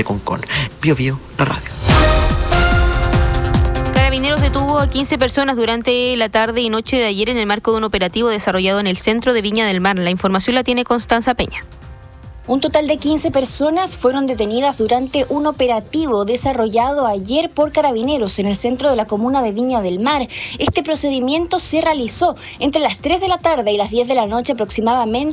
de Concón. Bio Bio, la radio. Carabineros detuvo a 15 personas durante la tarde y noche de ayer en el marco de un operativo desarrollado en el centro de Viña del Mar. La información la tiene Constanza Peña. Un total de 15 personas fueron detenidas durante un operativo desarrollado ayer por Carabineros en el centro de la comuna de Viña del Mar. Este procedimiento se realizó entre las 3 de la tarde y las 10 de la noche aproximadamente